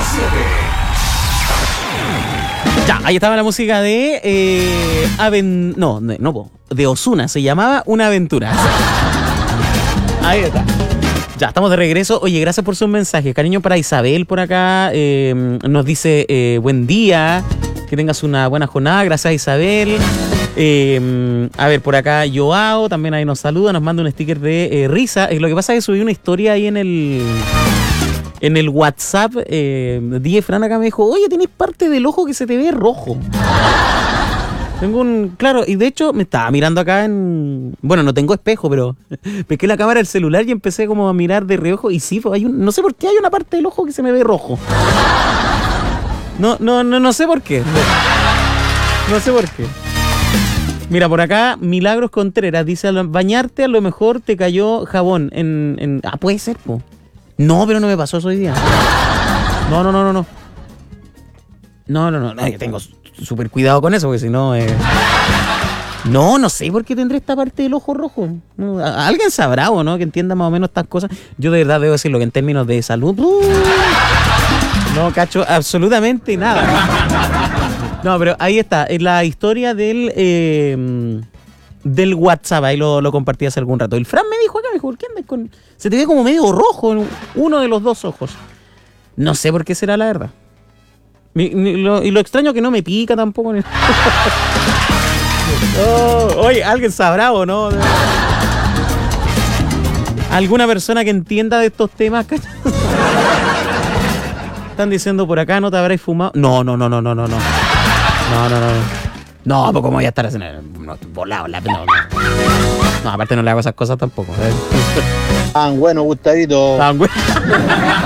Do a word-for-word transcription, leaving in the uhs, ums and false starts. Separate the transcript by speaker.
Speaker 1: siete.
Speaker 2: Ya, ahí estaba la música de eh, Aven... No, no, no, de Ozuna, se llamaba Una Aventura. Ahí está. Ya, estamos de regreso. Oye, gracias por sus mensajes. Cariño para Isabel por acá. Eh, nos dice eh, buen día. Que tengas una buena jornada. Gracias, Isabel. Eh, a ver, por acá Joao también ahí nos saluda. Nos manda un sticker de eh, risa. Eh, lo que pasa es que subí una historia ahí en el... En el WhatsApp, eh, Die Fran acá me dijo, oye, tenés parte del ojo que se te ve rojo. Tengo un... Claro, y de hecho me estaba mirando acá en... Bueno, no tengo espejo, pero pesqué la cámara del celular y empecé como a mirar de reojo. Y sí, hay un... no sé por qué hay una parte del ojo que se me ve rojo. No, no, no, no sé por qué. No, no sé por qué. Mira, por acá, Milagros Contreras dice, al bañarte a lo mejor te cayó jabón en... en... Ah, puede ser, po. No, pero no me pasó eso hoy día. No, no, no, no, no. No, no, no, no, yo tengo súper cuidado con eso, porque si no... Eh... No, no sé por qué tendré esta parte del ojo rojo. No, alguien sabrá o no, que entienda más o menos estas cosas. Yo de verdad debo decirlo que en términos de salud... Uh, no cacho absolutamente nada. No, pero ahí está, es la historia del... Eh, del WhatsApp, ahí lo, lo compartí hace algún rato. El Fran me dijo acá, me dijo, ¿por qué andas con...? Se te ve como medio rojo en uno de los dos ojos. No sé por qué será, la verdad. Mi, mi, lo, y lo extraño que no me pica tampoco. Oh, oye, ¿alguien sabrá o no? ¿Alguna persona que entienda de estos temas? Están diciendo por acá, ¿no te habréis fumado? No, no, no, no, no, no, no. No, no, no. No, pues cómo voy a estar haciendo... No, volado, la no, no. No, aparte no le hago esas cosas tampoco.
Speaker 3: Tan bueno, Gustavito.
Speaker 2: Tan bueno.